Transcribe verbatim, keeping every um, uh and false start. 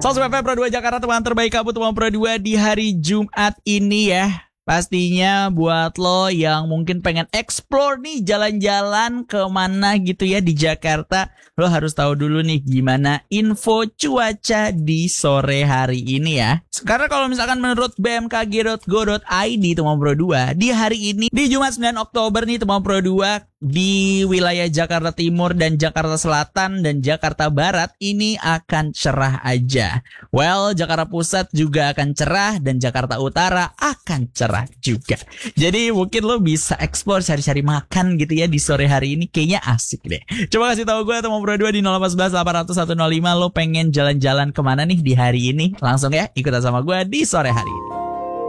Sosmed Pro dua Jakarta, teman terbaik kamu teman Pro dua di hari Jumat ini ya. Pastinya buat lo yang mungkin pengen explore nih, jalan-jalan kemana gitu ya di Jakarta, lo harus tahu dulu nih gimana info cuaca di sore hari ini ya. Karena kalau misalkan menurut b m k g dot go dot i d teman Pro dua, di hari ini di Jumat sembilan Oktober nih teman Pro dua, di wilayah Jakarta Timur dan Jakarta Selatan dan Jakarta Barat ini akan cerah aja. Well, Jakarta Pusat juga akan cerah dan Jakarta Utara akan cerah juga. Jadi mungkin lo bisa explore, cari-cari makan gitu ya di sore hari ini, kayaknya asik deh. Coba kasih tahu gue teman Pro dua di nol empat satu satu delapan nol nol satu nol lima lo pengen jalan-jalan kemana nih di hari ini. Langsung ya ikutan sama gue di sore hari ini.